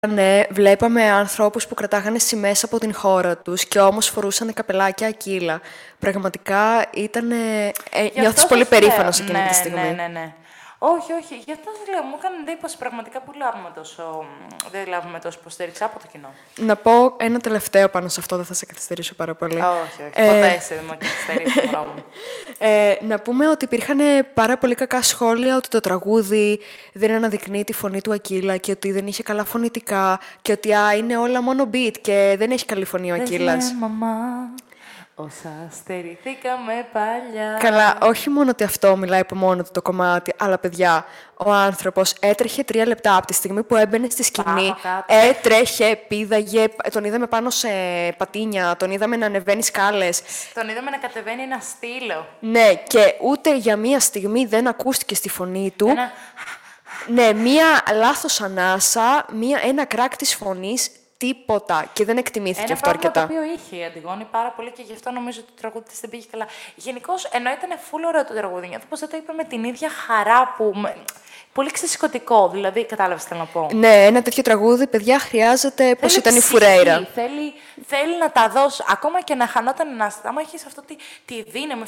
Ναι, βλέπαμε ανθρώπους που κρατάγανε σημαίες από την χώρα τους και όμως φορούσαν καπελάκια Aquila. Πραγματικά ήταν. Νιώθεις πολύ περήφανος εκείνη τη στιγμή. Ναι. Όχι, γι' αυτό σας λέω, μου έκανε εντύπωση πραγματικά που δεν λάβουμε τόσο υποστήριξη από το κοινό. Να πω ένα τελευταίο πάνω σε αυτό, δεν θα σε καθυστερήσω πάρα πολύ. Όχι, ποτέ σε δεν μου καθυστερήσει το χρόνο μου. Να πούμε ότι υπήρχαν πάρα πολύ κακά σχόλια ότι το τραγούδι δεν αναδεικνύει τη φωνή του Aquila και ότι δεν είχε καλά φωνητικά και ότι είναι όλα μόνο beat και δεν έχει καλή φωνή ο Aquillas. Μαμά, όσα στερηθήκαμε παλιά. Καλά, όχι μόνο ότι αυτό μιλάει από μόνο του το κομμάτι, αλλά παιδιά, ο άνθρωπος έτρεχε 3 λεπτά από τη στιγμή που έμπαινε στη σκηνή. Έτρεχε, πήδαγε, τον είδαμε πάνω σε πατίνια, τον είδαμε να ανεβαίνει σκάλες. Τον είδαμε να κατεβαίνει ένα στήλο. Ναι, και ούτε για μία στιγμή δεν ακούστηκε στη φωνή του. Ναι, μία λάθος ανάσα, ένα κράκ της φωνής. Τίποτα. Και δεν εκτιμήθηκε αυτό αρκετά. Το οποίο είχε η Αντιγόνη πάρα πολύ και γι' αυτό νομίζω ότι το τραγούδι της δεν πήγε καλά. Γενικώς, ενώ ήταν full ωραίο το τραγούδι, νιώθω πως δεν το είπε με την ίδια χαρά που. Πολύ ξεσηκωτικό, δηλαδή, κατάλαβες τι θέλω να πω. Ναι, ένα τέτοιο τραγούδι, παιδιά, χρειάζεται πώς ήταν η Φουρέιρα. Θέλει να τα δώσει. Ακόμα και να χανόταν ένα. Άμα έχεις αυτό τη δύναμη,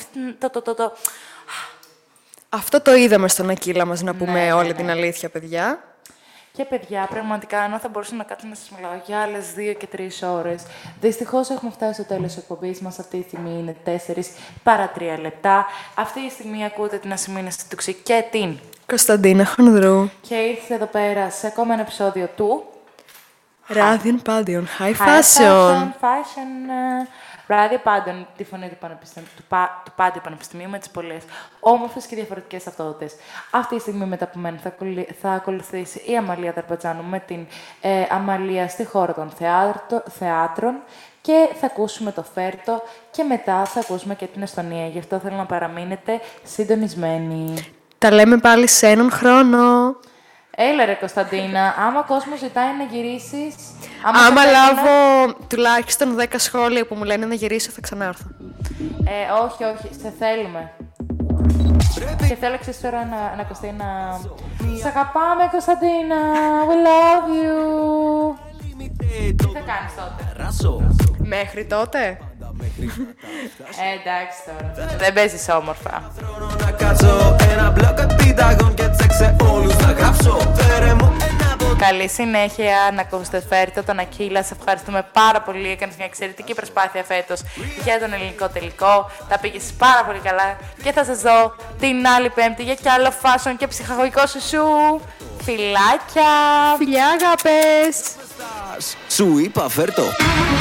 Αυτό το είδαμε στον Aquila μας, να πούμε όλη την αλήθεια, παιδιά. Και παιδιά, πραγματικά, ενώ θα μπορούσα να κάτσω να σας μιλάω για άλλες 2 και 3 ώρες, δυστυχώς έχουμε φτάσει στο τέλος της εκπομπής μας. Αυτή τη στιγμή είναι 4 παρά 3 λεπτά. Αυτή τη στιγμή ακούτε την Ασημίνα Στούξη και την Κωνσταντίνα Χονδρού. Και ήρθε εδώ πέρα σε ακόμα ένα επεισόδιο του Radiant Pantheon High Fashion. Ράδιο Πάντων, τη φωνή του Πάντιο Πανεπιστημίου με τις πολλές όμορφες και διαφορετικές ταυτότητες. Αυτή τη στιγμή μετά από μένα θα ακολουθήσει η Αμαλία Δαρπατζάνου με την Αμαλία στη χώρα των θεάτρων και θα ακούσουμε το Φέρτο και μετά θα ακούσουμε και την Εστονία. Γι' αυτό θέλω να παραμείνετε συντονισμένοι. Τα λέμε πάλι σε έναν χρόνο. Έλα ρε Κωνσταντίνα, άμα ο κόσμος ζητάει να γυρίσεις... Άμα λάβω τουλάχιστον 10 σχόλια που μου λένε να γυρίσω, θα ξανάρθω. Όχι, σε θέλουμε. Και θέλω εξής τώρα να ακουστεί να... Σ' αγαπάμε Κωνσταντίνα, we love you. Τι θα κάνεις τότε? Μέχρι τότε? Εντάξει τώρα. Δεν παίζεις όμορφα. Καλή συνέχεια να ακούσετε Φέρτο, τον Aquila. Σε ευχαριστούμε πάρα πολύ. Έκανες μια εξαιρετική προσπάθεια φέτος για τον ελληνικό τελικό. Τα πήγες πάρα πολύ καλά. Και θα σας δω την άλλη Πέμπτη για κι άλλο fashion και ψυχαγωγικό σουσού. Φιλάκια! Φιλιά, αγάπες! Σου είπα Φέρτο.